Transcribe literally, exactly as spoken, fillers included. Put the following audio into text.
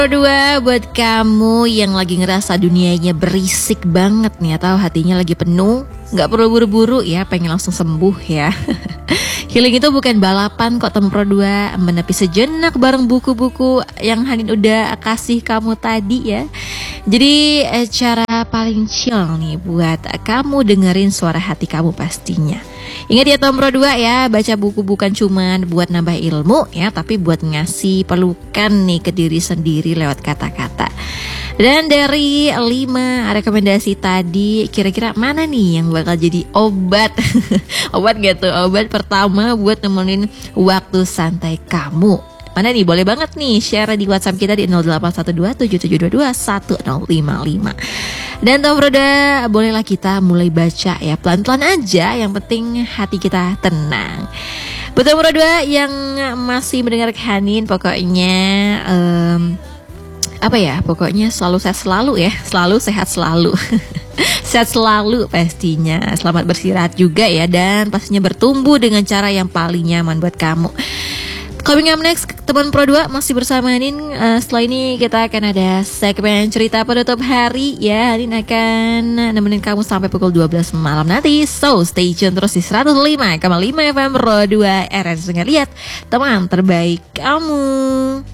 Dua buat kamu yang lagi ngerasa dunianya berisik banget nih, atau hatinya lagi penuh, nggak perlu buru-buru ya, pengen langsung sembuh ya. Healing itu bukan balapan kok Tempro dua, menepi sejenak bareng buku-buku yang Hanin udah kasih kamu tadi ya. Jadi eh, cara paling chill nih buat kamu dengerin suara hati kamu pastinya. Ingat ya Tempro dua ya, baca buku bukan cuman buat nambah ilmu ya, tapi buat ngasih pelukan nih ke diri sendiri lewat kata-kata. Dan dari lima rekomendasi tadi, kira-kira mana nih yang bakal jadi obat? Obat gitu, obat pertama buat nemenin waktu santai kamu. Mana nih? Boleh banget nih share di WhatsApp kita di nol delapan satu dua tujuh tujuh dua dua satu nol lima lima. Dan Tempro dua, bolehlah kita mulai baca ya, pelan-pelan aja, yang penting hati kita tenang. Buat Tempro dua yang masih mendengar Hanin, pokoknya um, apa ya, pokoknya selalu sehat selalu ya, selalu sehat selalu. Sehat selalu pastinya. Selamat beristirahat juga ya, dan pastinya bertumbuh dengan cara yang paling nyaman buat kamu. Coming up next, teman Pro dua masih bersama Hanin. uh, Setelah ini kita akan ada segmen cerita penutup hari ya. Hanin akan nemenin kamu sampai pukul dua belas malam nanti. So stay tune terus di seratus lima koma lima F M Pro dua R S dengan lihat teman terbaik kamu.